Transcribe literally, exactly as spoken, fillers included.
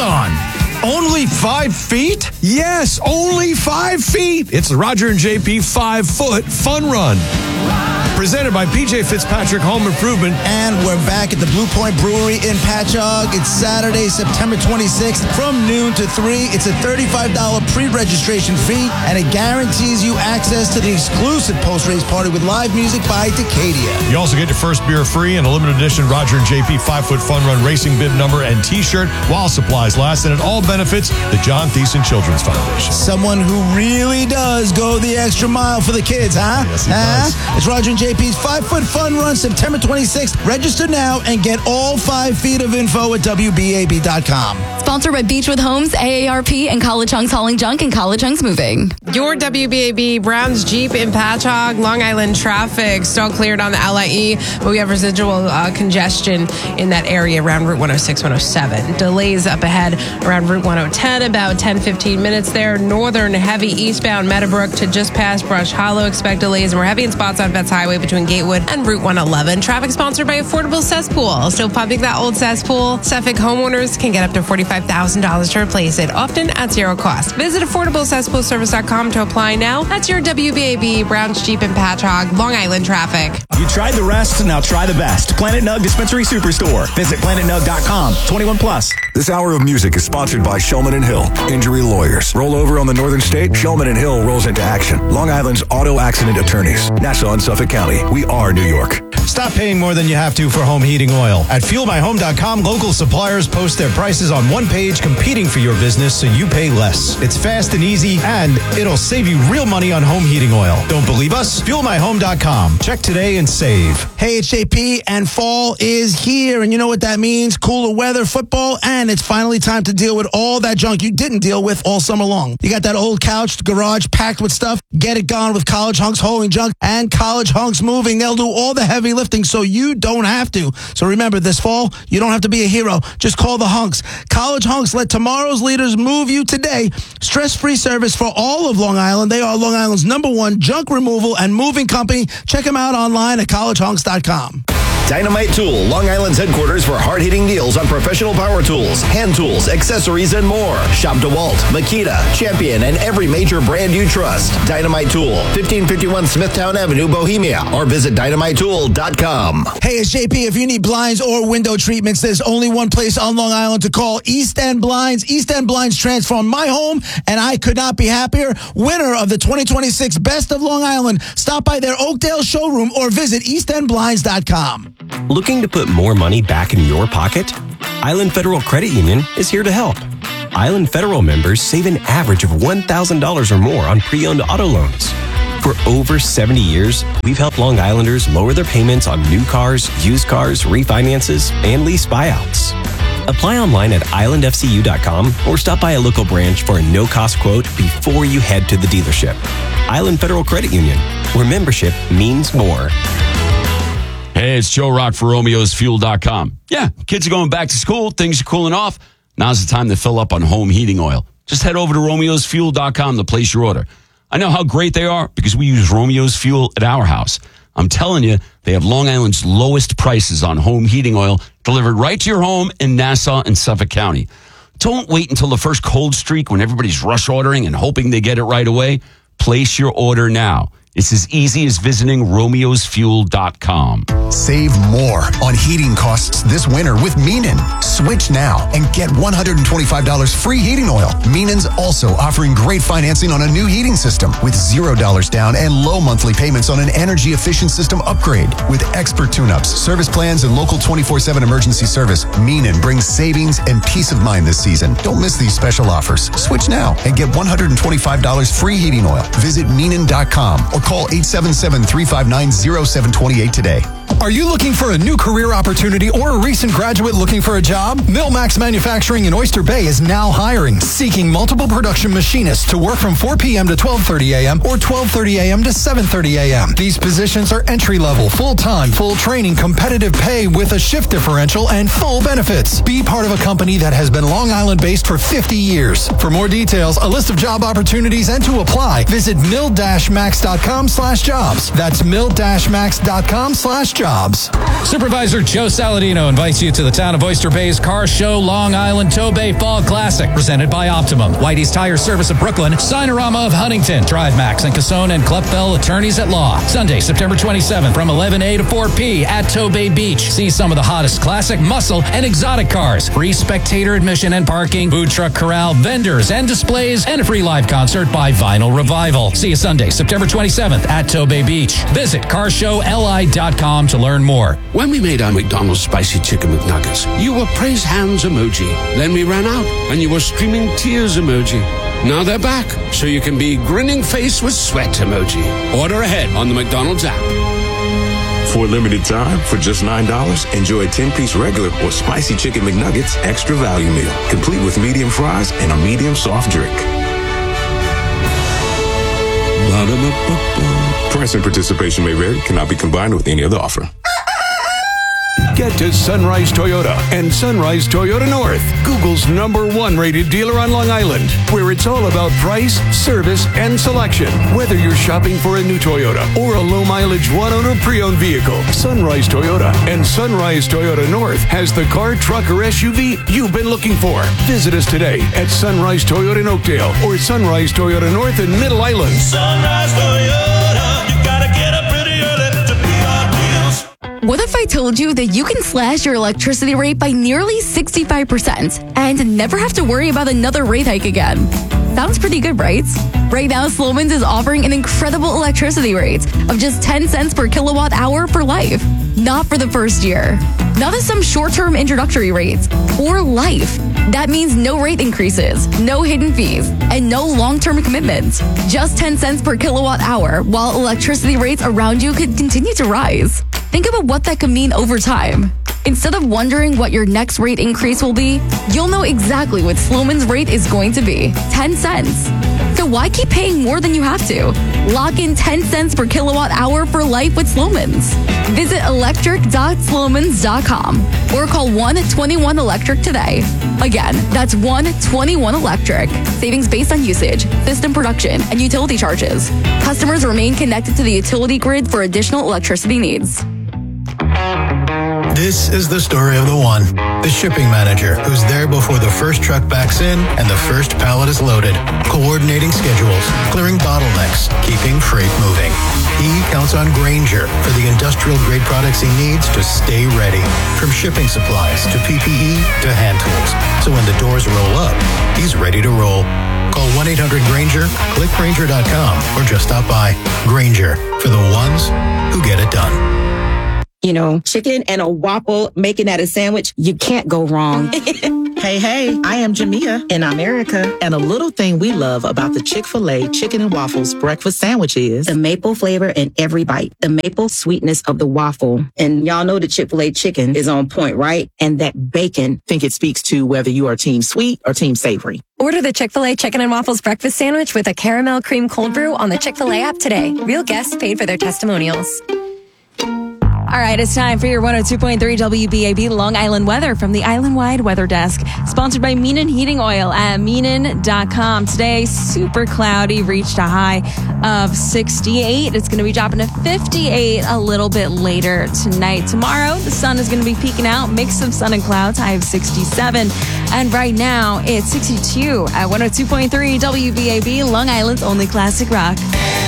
on. Only five feet? Yes, only five feet. It's the Roger and J P five-foot fun run. Presented by P J Fitzpatrick Home Improvement. And we're back at the Blue Point Brewery in Patchogue. It's Saturday, September twenty-sixth from noon to three. It's a thirty-five dollars pre-registration fee, and it guarantees you access to the exclusive post-race party with live music by Decadia. You also get your first beer free and a limited edition Roger and J P five-foot fun run racing bib number and T-shirt while supplies last, and it all benefits the John Thiessen Children's Foundation. Someone who really does go the extra mile for the kids, huh? Yes, he huh? does. It's Roger and J P's five-foot fun run, September twenty-sixth. Register now and get all five feet of info at W B A B dot com. Sponsored by Beechwood Homes, A A R P, and College Hunks Hauling Junk and College Hunks Moving. Your W B A B Browns Jeep in Patchogue, Long Island traffic still cleared on the L I E, but we have residual uh, congestion in that area around Route one oh six, one oh seven. Delays up ahead around Route one oh ten, about ten, fifteen minutes there. Northern heavy eastbound Meadowbrook to just past Brush Hollow. Expect delays, and we're heavy in spots on Betts Highway between Gatewood and Route one eleven. Traffic sponsored by Affordable Cesspool. Still pumping that old cesspool. Suffolk homeowners can get up to forty-five thousand dollars to replace it, often at zero cost. Visit affordable cesspool service dot com to apply now. That's your W B A B Browns Jeep in Patchogue, Long Island traffic. You tried the rest, now try the best. Planet Nug Dispensary Superstore. Visit planet nug dot com. twenty-one plus. This hour of music is sponsored by Shulman and Hill, injury lawyers. Roll over on the northern state, Shulman and Hill rolls into action. Long Island's auto accident attorneys. Nassau and Suffolk County. We are New York. Stop paying more than you have to for home heating oil. At fuel my home dot com, local suppliers post their prices on one page, competing for your business so you pay less. It's fast and easy, and it'll save you real money on home heating oil. Don't believe us? fuel my home dot com. Check today and save. Hey, it's J P, and fall is here, and you know what that means? Cooler weather, football, and it's finally time to deal with all that junk you didn't deal with all summer long. You got that old couch, garage packed with stuff? Get it gone with College Hunks Hauling Junk and College Hunks Moving. They'll do all the heavy lifting so you don't have to. So remember, this fall, you don't have to be a hero. Just call the Hunks. College Hunks, let tomorrow's leaders move you today. Stress-free service for all of Long Island. They are Long Island's number one junk removal and moving company. Check them out online at college hunks dot com. Dynamite Tool, Long Island's headquarters for hard-hitting deals on professional power tools, hand tools, accessories, and more. Shop DeWalt, Makita, Champion, and every major brand you trust. Dynamite Tool, fifteen fifty-one Smithtown Avenue, Bohemia, or visit dynamite tool dot com. Hey, it's J P. If you need blinds or window treatments, there's only one place on Long Island to call: East End Blinds. East End Blinds transformed my home, and I could not be happier. Winner of the twenty twenty-six Best of Long Island. Stop by their Oakdale showroom or visit east end blinds dot com. Looking to put more money back in your pocket? Island Federal Credit Union is here to help. Island Federal members save an average of one thousand dollars or more on pre-owned auto loans. For over seventy years, we've helped Long Islanders lower their payments on new cars, used cars, refinances, and lease buyouts. Apply online at island f c u dot com or stop by a local branch for a no-cost quote before you head to the dealership. Island Federal Credit Union, where membership means more. Hey, it's Joe Rock for Romeos Fuel dot com. Yeah, kids are going back to school. Things are cooling off. Now's the time to fill up on home heating oil. Just head over to Romeos Fuel dot com to place your order. I know how great they are because we use Romeo's Fuel at our house. I'm telling you, they have Long Island's lowest prices on home heating oil delivered right to your home in Nassau and Suffolk County. Don't wait until the first cold streak when everybody's rush ordering and hoping they get it right away. Place your order now. It's as easy as visiting Romeos Fuel dot com. Save more on heating costs this winter with Meenen. Switch now and get one hundred twenty-five dollars free heating oil. Meenen's also offering great financing on a new heating system with zero dollars down and low monthly payments on an energy efficient system upgrade. With expert tune-ups, service plans, and local twenty-four seven emergency service, Meenen brings savings and peace of mind this season. Don't miss these special offers. Switch now and get one hundred twenty-five dollars free heating oil. Visit Meenen dot com or call eight seven seven, three five nine, zero seven two eight today. Are you looking for a new career opportunity or a recent graduate looking for a job? Millmax Manufacturing in Oyster Bay is now hiring, seeking multiple production machinists to work from four p.m. to twelve thirty a.m. or twelve thirty a.m. to seven thirty a.m. These positions are entry-level, full-time, full training, competitive pay with a shift differential and full benefits. Be part of a company that has been Long Island-based for fifty years. For more details, a list of job opportunities, and to apply, visit mill dash max dot com slash jobs. That's mill dash max dot com slash jobs. jobs. Supervisor Joe Saladino invites you to the town of Oyster Bay's Car Show Long Island Tow Bay Fall Classic, presented by Optimum, Whitey's Tire Service of Brooklyn, Sinorama of Huntington, DriveMax and Cassone and Kleppel Attorneys at Law. Sunday, September twenty-seventh from eleven a to four p at Tow Bay Beach. See some of the hottest classic, muscle, and exotic cars. Free spectator admission and parking, food truck corral, vendors and displays, and a free live concert by Vinyl Revival. See you Sunday, September twenty-seventh at Tow Bay Beach. Visit car show l i dot com to learn more. When we made our McDonald's Spicy Chicken McNuggets, you were praise hands emoji. Then we ran out, and you were streaming tears emoji. Now they're back, so you can be grinning face with sweat emoji. Order ahead on the McDonald's app. For a limited time, for just nine dollars, enjoy a ten-piece regular or Spicy Chicken McNuggets extra value meal, complete with medium fries and a medium soft drink. Ba-da-ba-ba-ba. Price and participation may vary, cannot be combined with any other offer. Get to Sunrise Toyota and Sunrise Toyota North, Google's number one rated dealer on Long Island, where it's all about price, service, and selection. Whether you're shopping for a new Toyota or a low-mileage one-owner pre-owned vehicle, Sunrise Toyota and Sunrise Toyota North has the car, truck, or S U V you've been looking for. Visit us today at Sunrise Toyota in Oakdale or Sunrise Toyota North in Middle Island. Sunrise Toyota, you gotta get up pretty early to be our deals. What if I told you that you can slash your electricity rate by nearly sixty-five percent and never have to worry about another rate hike again? Sounds pretty good, right? Right now, Slomin's is offering an incredible electricity rate of just ten cents per kilowatt hour for life. Not for the first year. Not as some short-term introductory rates. For life. That means no rate increases, no hidden fees, and no long-term commitments. Just ten cents per kilowatt hour, while electricity rates around you could continue to rise. Think about what that could mean over time. Instead of wondering what your next rate increase will be, you'll know exactly what Slomin's rate is going to be. ten cents. So why keep paying more than you have to? Lock in ten cents per kilowatt hour for life with Slomin's. Visit electric dot slomins dot com or call one twenty-one electric today. Again, that's one twenty-one electric. Savings based on usage, system production, and utility charges. Customers remain connected to the utility grid for additional electricity needs. This is the story of the one, the shipping manager, who's there before the first truck backs in and the first pallet is loaded, coordinating schedules, clearing bottlenecks, keeping freight moving. He counts on Grainger for the industrial-grade products he needs to stay ready, from shipping supplies to P P E to hand tools. So when the doors roll up, he's ready to roll. Call one eight hundred Grainger, click Grainger dot com, or just stop by. Grainger, for the ones who get it done. You know, chicken and a waffle, making that a sandwich, you can't go wrong. Hey, hey, I am Jamia in America. And a little thing we love about the Chick-fil-A chicken and waffles breakfast sandwich is the maple flavor in every bite, the maple sweetness of the waffle. And y'all know the Chick-fil-A chicken is on point, right? And that bacon. I think it speaks to whether you are team sweet or team savory. Order the Chick-fil-A Chicken and Waffles breakfast sandwich with a caramel cream cold brew on the Chick-fil-A app today. Real guests paid for their testimonials. All right, it's time for your one oh two point three W B A B Long Island weather from the Island-wide Weather Desk. Sponsored by Meenan Heating Oil at Meenan dot com. Today, super cloudy, reached a high of sixty-eight. It's going to be dropping to fifty-eight a little bit later tonight. Tomorrow, the sun is going to be peeking out. Mix of sun and clouds, high of sixty-seven. And right now, it's sixty-two at one oh two point three W B A B, Long Island's only classic rock.